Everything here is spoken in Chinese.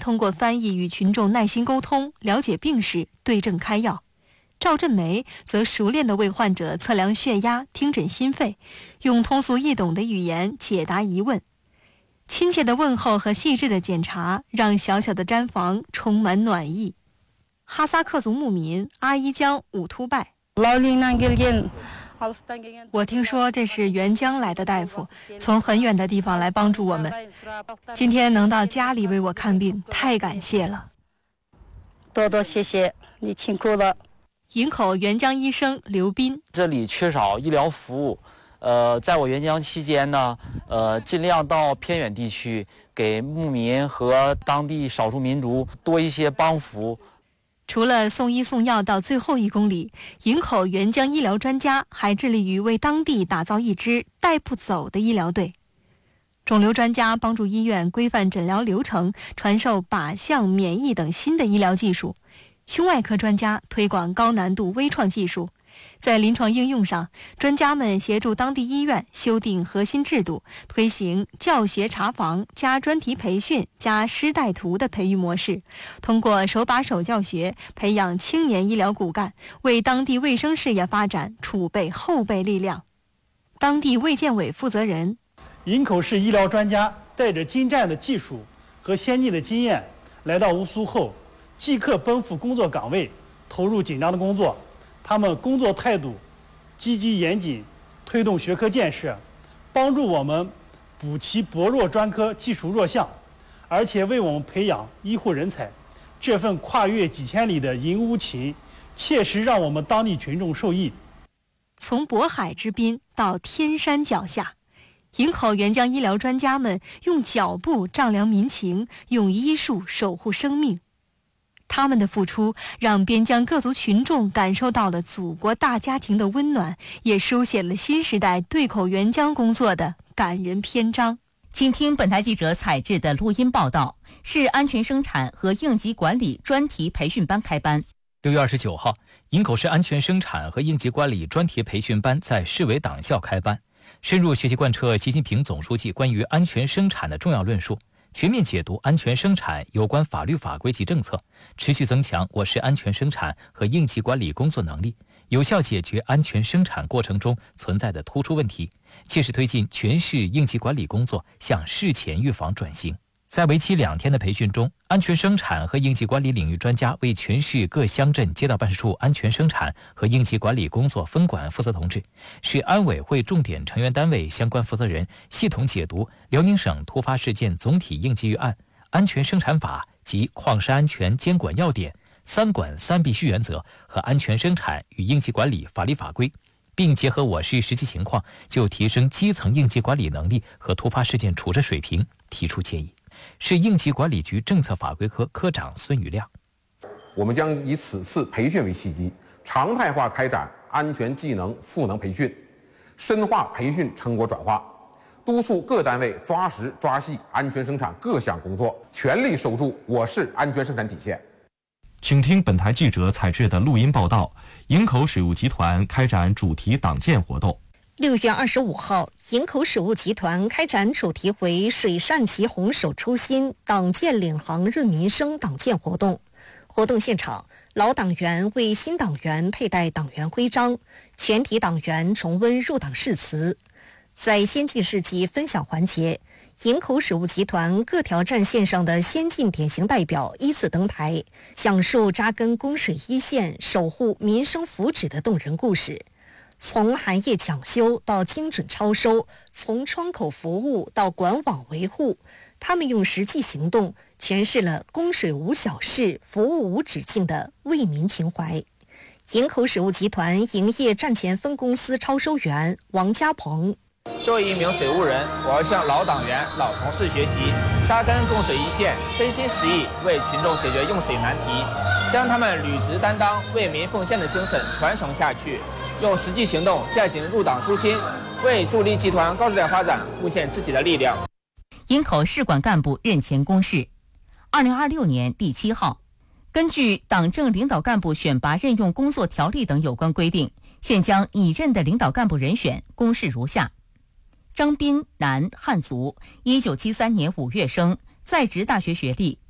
通过翻译与群众耐心沟通，了解病史，对症开药。赵振梅则熟练地为患者测量血压、听诊心肺，用通俗易懂的语言解答疑问。亲切的问候和细致的检查，让小小的毡房充满暖意。哈萨克族牧民阿依江兀突拜，我听说这是援疆来的大夫，从很远的地方来帮助我们。今天能到家里为我看病，太感谢了。 多多谢谢，你辛苦了。 营口援疆医生刘斌， 这里缺少医疗服务，在我援疆期间呢，尽量到偏远地区给牧民和当地少数民族多一些帮扶。 除了送医送药到最后1公里，营口援疆医疗专家还致力于为当地打造一支带不走的医疗队。肿瘤专家帮助医院规范诊疗流程，传授靶向、免疫等新的医疗技术。胸外科专家推广高难度微创技术。在临床应用上，专家们协助当地医院修订核心制度，推行教学查房加专题培训加师带徒的培育模式，通过手把手教学培养青年医疗骨干，为当地卫生事业发展储备后备力量。当地卫健委负责人， 营口市医疗专家带着精湛的技术和先进的经验来到乌苏后，即刻奔赴工作岗位，投入紧张的工作。他们工作态度积极严谨，推动学科建设，帮助我们补齐薄弱专科技术弱项，而且为我们培养医护人才。这份跨越几千里的营乌情，切实让我们当地群众受益。 从渤海之滨到天山脚下，营口援疆医疗专家们用脚步丈量民情，用医术守护生命。他们的付出让边疆各族群众感受到了祖国大家庭的温暖，也书写了新时代对口援疆工作的感人篇章。 请听本台记者采制的录音报道。市安全生产和应急管理专题培训班开班。 6月29号，营口市安全生产和应急管理专题培训班在市委党校开班，深入学习贯彻习近平总书记关于安全生产的重要论述，全面解读安全生产有关法律法规及政策，持续增强我市安全生产和应急管理工作能力，有效解决安全生产过程中存在的突出问题，切实推进全市应急管理工作向事前预防转型。在为期2天的培训中，安全生产和应急管理领域专家为全市各乡镇街道办事处安全生产和应急管理工作分管负责同志、市安委会重点成员单位相关负责人系统解读辽宁省突发事件总体应急预案、安全生产法及矿石安全监管要点、3管3必须原则和安全生产与应急管理法律法规，并结合我市实际情况，就提升基层应急管理能力和突发事件处置水平提出建议。市应急管理局政策法规科科长孙宇亮， 我们将以此次培训为契机，常态化开展安全技能赋能培训，深化培训成果转化，督促各单位抓实抓细安全生产各项工作，全力守住我市安全生产底线。 请听本台记者采制的录音报道。营口水务集团开展主题党建活动。 6月25号，营口水务集团开展主题为水善其洪守初心党建领航润民生党建活动。活动现场，老党员为新党员佩戴党员徽章，全体党员重温入党誓词。在先进事迹分享环节，营口水务集团各条战线上的先进典型代表依次登台，讲述扎根供水一线、守护民生福祉的动人故事。从寒夜讲修到精准超收，从窗口服务到管网维护，他们用实际行动诠释了供水无小事、服务无止境的为民情怀。营口水务集团营业站前分公司超收员王家鹏， 作为一名水务人，我要向老党员、老同事学习，扎根供水一线，真心实意为群众解决用水难题，将他们履职担当、为民奉献的精神传承下去，用实际行动践行入党初心，为助力集团高质量发展贡献自己的力量。 营口市管干部任前公示，2026年第7号，根据党政领导干部选拔任用工作条例等有关规定，现将拟任的领导干部人选公示如下：张斌，男，汉族，1973年5月生，在职大学学历，